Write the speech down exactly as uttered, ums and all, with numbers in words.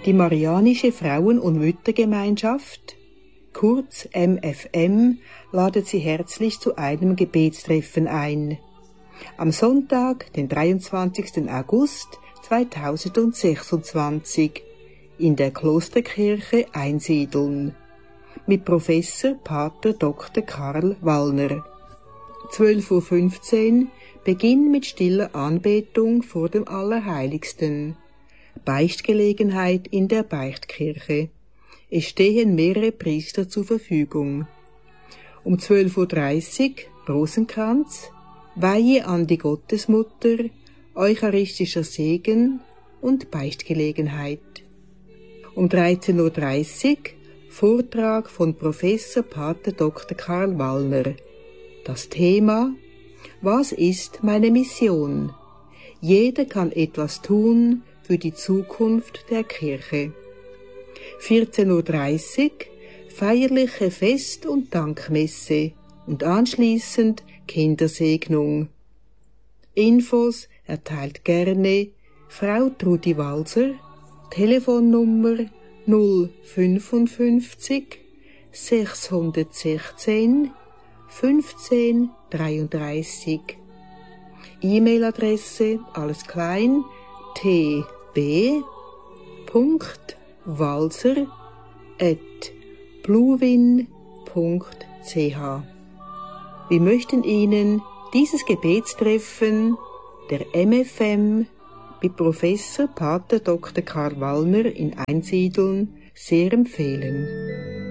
Die Marianische Frauen- und Müttergemeinschaft, kurz M F M, ladet Sie herzlich zu einem Gebetstreffen ein. Am Sonntag, den dreiundzwanzigsten August zweitausendsechsundzwanzig, in der Klosterkirche Einsiedeln, mit Professor Pater Doktor Karl Wallner. zwölf Uhr fünfzehn, Beginn mit stiller Anbetung vor dem Allerheiligsten. Beichtgelegenheit in der Beichtkirche. Es stehen mehrere Priester zur Verfügung. Um zwölf Uhr dreißig, Rosenkranz, Weihe an die Gottesmutter, eucharistischer Segen und Beichtgelegenheit. Um dreizehn Uhr dreißig, Vortrag von Professor Pater Doktor Karl Wallner. Das Thema: Was ist meine Mission? Jeder kann etwas tun für die Zukunft der Kirche. vierzehn Uhr dreißig, feierliche Fest- und Dankmesse und anschließend Kindersegnung. Infos erteilt gerne Frau Trudi Walser, Telefonnummer null fünfundfünfzig sechshundertsechzehn fünfzehn dreiunddreißig. E-Mail-Adresse alles klein t b punkt walser at bluewin punkt c h. Wir möchten Ihnen dieses Gebetstreffen der M F M mit Professor Pater Doktor Karl Wallner in Einsiedeln sehr empfehlen.